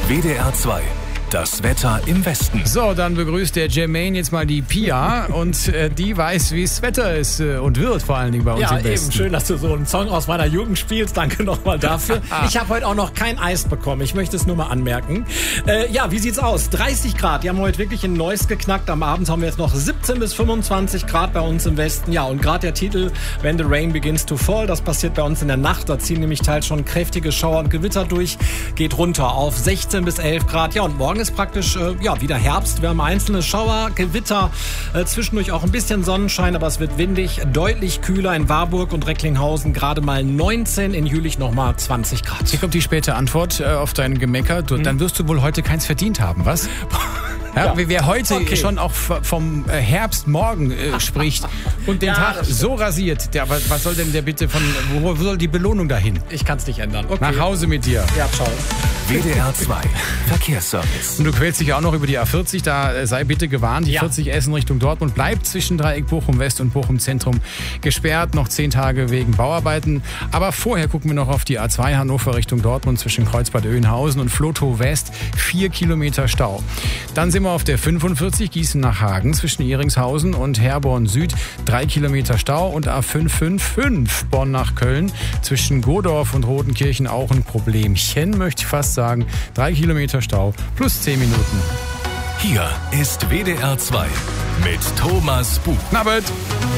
WDR 2. Das Wetter im Westen. So, dann begrüßt der Jermaine jetzt mal die Pia und die weiß, wie es Wetter ist und wird vor allen Dingen bei uns im Westen. Ja, eben. Schön, dass du so einen Song aus meiner Jugend spielst. Danke nochmal dafür. Ich habe heute auch noch kein Eis bekommen. Ich möchte es nur mal anmerken. Ja, wie sieht's aus? 30 Grad. Die haben heute wirklich in Neuss geknackt. Am Abend haben wir jetzt noch 17 bis 25 Grad bei uns im Westen. Ja, und gerade der Titel When the Rain Begins to Fall, das passiert bei uns in der Nacht. Da ziehen nämlich teils schon kräftige Schauer und Gewitter durch. Geht runter auf 16 bis 11 Grad. Ja, und morgen ist praktisch wieder Herbst. Wir haben einzelne Schauer, Gewitter, zwischendurch auch ein bisschen Sonnenschein, aber es wird windig, deutlich kühler in Warburg und Recklinghausen, gerade mal 19, in Jülich nochmal 20 Grad. Hier kommt die späte Antwort auf dein Gemecker. Dann wirst du wohl heute keins verdient haben, was? Ja, wer heute schon auch vom Herbstmorgen spricht und den Tag so rasiert, was soll denn der bitte wo soll die Belohnung dahin? Ich kann es nicht ändern. Okay. Nach Hause mit dir. Ja, ciao. WDR 2. Verkehrsservice. Und du quälst dich auch noch über die A40, da sei bitte gewarnt, die 40 Essen Richtung Dortmund bleibt zwischen Dreieck Bochum West und Bochum Zentrum gesperrt, noch 10 Tage wegen Bauarbeiten. Aber vorher gucken wir noch auf die A2 Hannover Richtung Dortmund zwischen Kreuzbad Oeynhausen und Vlotho West, 4 Kilometer Stau. Dann sind wir auf der 45 Gießen nach Hagen zwischen Ehringshausen und Herborn Süd, 3 Kilometer Stau und A555 Bonn nach Köln zwischen Godorf und Rodenkirchen auch ein Problemchen, möchte ich fast sagen. 3 Kilometer Stau plus 10 Minuten. Hier ist WDR 2 mit Thomas Buch. Nabet.